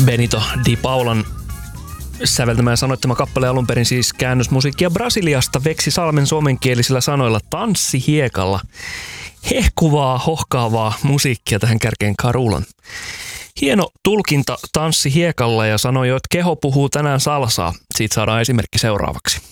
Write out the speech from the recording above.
Benito Di Paulan säveltämä ja sanoittama kappale alun perin siis käännösmusiikkia Brasiliasta Veksi Salmen suomenkielisillä sanoilla tanssi hiekalla. Hehkuvaa, hohkaavaa musiikkia tähän kärkeen Carulan. Hieno tulkinta tanssi hiekalla ja sanoi jo, että keho puhuu tänään salsaa. Siitä saadaan esimerkki seuraavaksi.